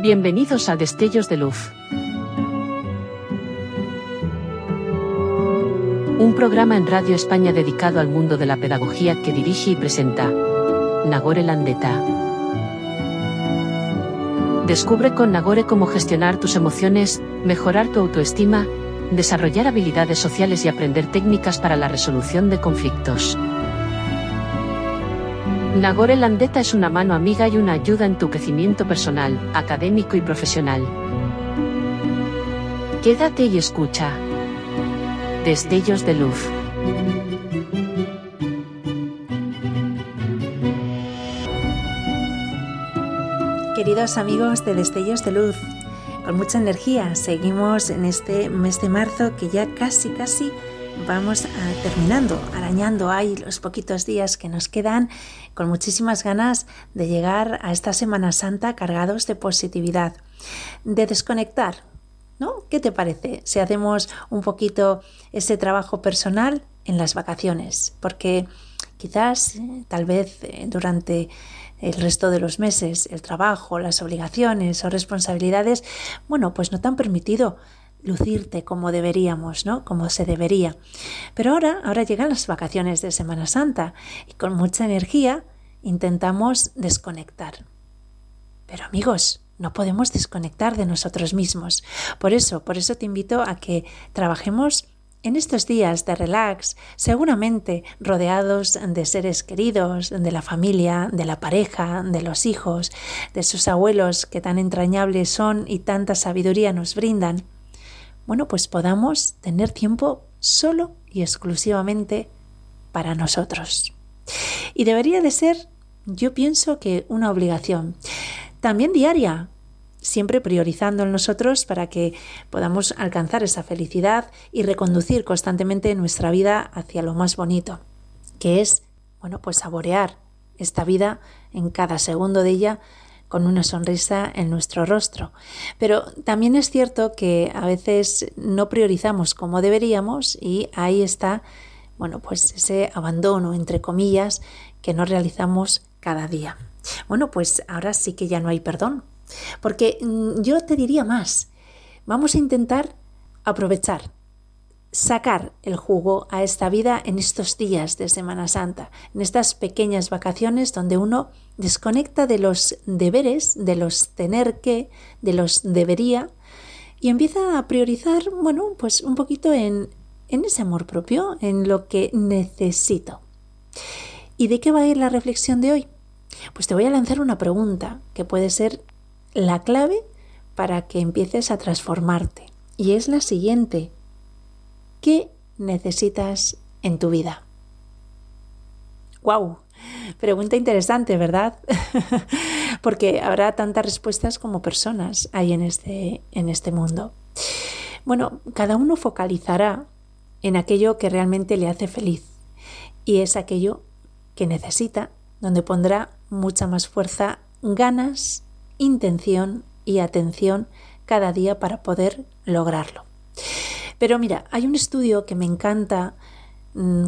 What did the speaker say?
Bienvenidos a Destellos de Luz. Un programa en Radio España dedicado al mundo de la pedagogía que dirige y presenta Nagore Landeta. Descubre con Nagore cómo gestionar tus emociones, mejorar tu autoestima, desarrollar habilidades sociales y aprender técnicas para la resolución de conflictos. Nagore Landeta es una mano amiga y una ayuda en tu crecimiento personal, académico y profesional. Quédate y escucha. Destellos de Luz. Queridos amigos de Destellos de Luz, con mucha energía seguimos en este mes de marzo que ya casi vamos terminando, arañando ahí los poquitos días que nos quedan, con muchísimas ganas de llegar a esta Semana Santa cargados de positividad, de desconectar, ¿no? ¿Qué te parece si hacemos un poquito ese trabajo personal en las vacaciones? Porque quizás, tal vez durante el resto de los meses, el trabajo, las obligaciones o responsabilidades, pues no te han permitido lucirte como deberíamos, ¿no? Como se debería. Pero ahora llegan las vacaciones de Semana Santa y con mucha energía intentamos desconectar. Pero amigos, no podemos desconectar de nosotros mismos. Por eso te invito a que trabajemos en estos días de relax, seguramente rodeados de seres queridos, de la familia, de la pareja, de los hijos, de sus abuelos que tan entrañables son y tanta sabiduría nos brindan. Pues podamos tener tiempo solo y exclusivamente para nosotros. Y debería de ser, yo pienso que una obligación, también diaria, siempre priorizando en nosotros para que podamos alcanzar esa felicidad y reconducir constantemente nuestra vida hacia lo más bonito, que es, saborear esta vida en cada segundo de ella, con una sonrisa en nuestro rostro. Pero también es cierto que a veces no priorizamos como deberíamos y ahí está, ese abandono, entre comillas, que no realizamos cada día. Ahora sí que ya no hay perdón, porque yo te diría más, vamos a intentar aprovechar, sacar el jugo a esta vida en estos días de Semana Santa, en estas pequeñas vacaciones donde uno desconecta de los deberes, de los tener que, de los debería y empieza a priorizar, un poquito en ese amor propio, en lo que necesito. ¿Y de qué va a ir la reflexión de hoy? Pues te voy a lanzar una pregunta que puede ser la clave para que empieces a transformarte. Y es la siguiente: ¿qué necesitas en tu vida? ¡Guau! Pregunta interesante, ¿verdad? Porque habrá tantas respuestas como personas hay en este mundo. Cada uno focalizará en aquello que realmente le hace feliz y es aquello que necesita, donde pondrá mucha más fuerza, ganas, intención y atención cada día para poder lograrlo. Pero mira, hay un estudio que me encanta